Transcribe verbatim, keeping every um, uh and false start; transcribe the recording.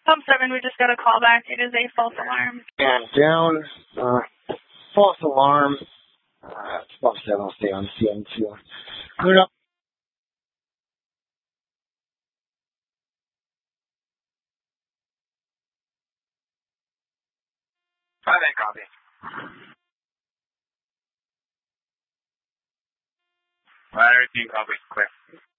Pump seven, we just got a call back. It is a false alarm. And down, uh, false alarm. Uh, Pump seven will stay on C M two. Clear up. five eight, copy. Ladder two, copy. Clear.